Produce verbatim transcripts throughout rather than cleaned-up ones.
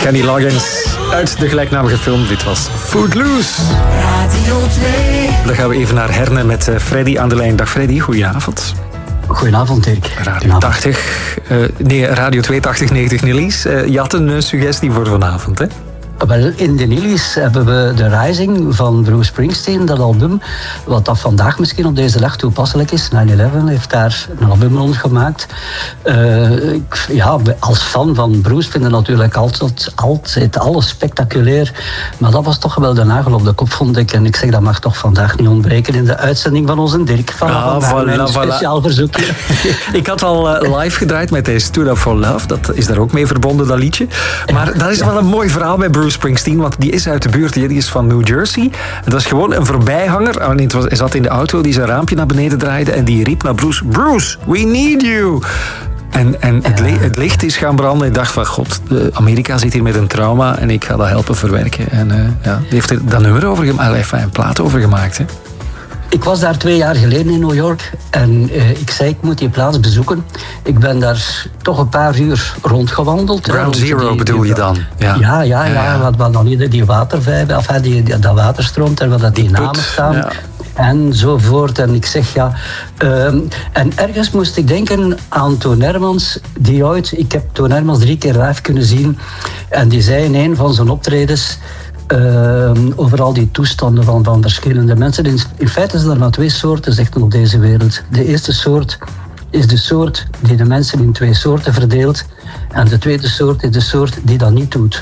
Kenny Loggins uit de gelijknamige film. Dit was Footloose. Radio twee. Dan gaan we even naar Herne met Freddy aan de lijn. Dag Freddy, goedenavond. Goedenavond, Dirk. Radio tachtig, uh, nee, Radio twee tachtig negentig Nillies. Uh, je had een uh, suggestie voor vanavond, hè? Wel, in de Nillies hebben we The Rising van Bruce Springsteen, dat album, wat dat vandaag misschien op deze dag toepasselijk is. nine eleven heeft daar een album rond gemaakt. Uh, ik, ja, als fan van Bruce vind ik natuurlijk altijd, altijd alles spectaculair. Maar dat was toch wel de nagel op de kop, vond ik. En ik zeg, dat mag toch vandaag niet ontbreken in de uitzending van onze Dirk. Van ah, voilà, een voilà. Speciaal verzoekje. Ik had al uh, live gedraaid met deze Stood Up For Love. Dat is daar ook mee verbonden, dat liedje. Maar ja, dat is ja. wel een mooi verhaal bij Bruce Springsteen, want die is uit de buurt, die is van New Jersey. En dat is gewoon een voorbijganger. Oh nee, het was, hij zat in de auto, die zijn raampje naar beneden draaide en die riep naar Bruce, Bruce, we need you. En, en het, le- het licht is gaan branden. Ik dacht van, god, Amerika zit hier met een trauma en ik ga dat helpen verwerken. En uh, ja, die heeft er dat nummer over gemaakt, enfin, een plaat over gemaakt, hè. Ik was daar twee jaar geleden in New York en uh, ik zei, ik moet die plaats bezoeken. Ik ben daar toch een paar uur rondgewandeld. Ground hè, Zero die, bedoel die, je dan? Ja, ja, ja, ja, ja. Wat, wat dan niet, die watervijver, of die, die, dat water stroomt en wat dat die, die namen put, staan. Ja. Enzovoort. En ik zeg ja. Um, en ergens moest ik denken aan Toon Hermans, die ooit, ik heb Toon Hermans drie keer live kunnen zien. En die zei in een van zijn optredens, Uh, over al die toestanden van, van verschillende mensen. In, in feite zijn er maar twee soorten, zegt men op deze wereld. De eerste soort is de soort die de mensen in twee soorten verdeelt. En de tweede soort is de soort die dat niet doet.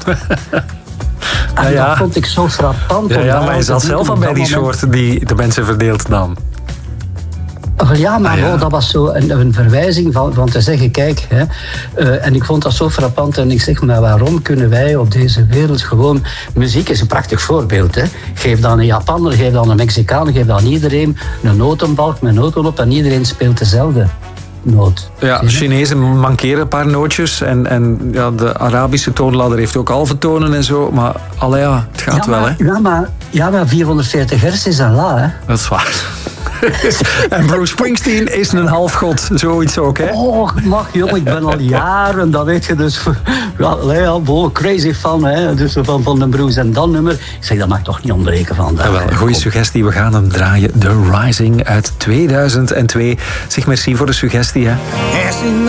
En ja, ja. dat vond ik zo frappant. Ja, ja, maar je zat zelf al bij die soort die de mensen verdeelt dan. Ja, maar ah, ja. Oh, dat was zo een, een verwijzing van, van te zeggen, kijk, hè, uh, en ik vond dat zo frappant en ik zeg, maar waarom kunnen wij op deze wereld gewoon, muziek is een prachtig voorbeeld, hè. Geef dan een Japaner, geef dan een Mexicaan, geef dan iedereen een notenbalk met noten op en iedereen speelt dezelfde noot. Ja, Chinezen mankeren een paar nootjes en, en ja, de Arabische toonladder heeft ook halve tonen en zo, maar allee, ja, het gaat ja, wel, maar, hè. Ja, maar, ja, maar vierhonderdveertig hertz is een la, hè. Dat is waar. En Bruce Springsteen is een halfgod, zoiets ook, hè? Oh, mag jongen, ik ben al jaren, dat weet je dus. Ja, ja boh, crazy fan, hè, dus van, van de Bruce en dat nummer. Ik zeg, dat mag toch niet ontbreken vandaag. Ja, wel, een goede suggestie, we gaan hem draaien. The Rising uit tweeduizend twee. Zeg, merci voor de suggestie, hè.